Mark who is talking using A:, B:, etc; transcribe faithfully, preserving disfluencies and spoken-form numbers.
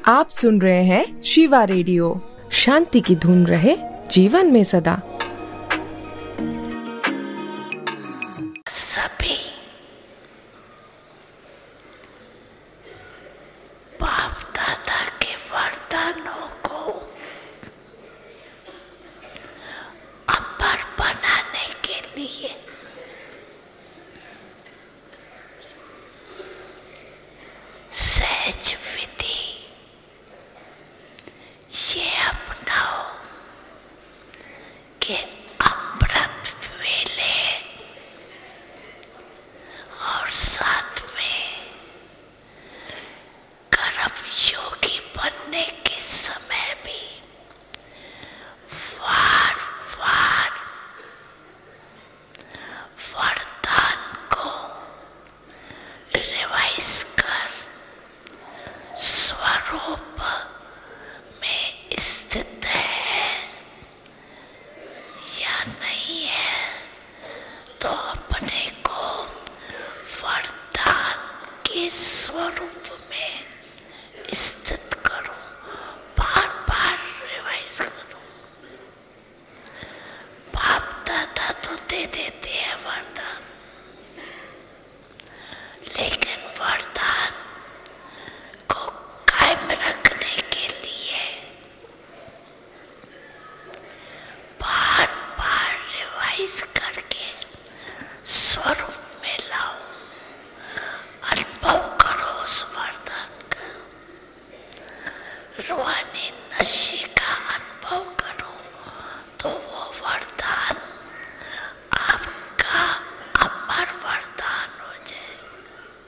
A: आप सुन रहे हैं शिवा रेडियो। शांति की धुन रहे जीवन में सदा।
B: सभी बाप दादा के वरदानों को अमर बनाने के लिए सहज विधि ये अपनाओ कि अमृत वेले और साथ में कर्म योगी बनने के समय भी वार वार वरदान को रिवाइज कर स्वरूप में स्थित है या नहीं है, तो अपने को वरदान के स्वरूप में स्थित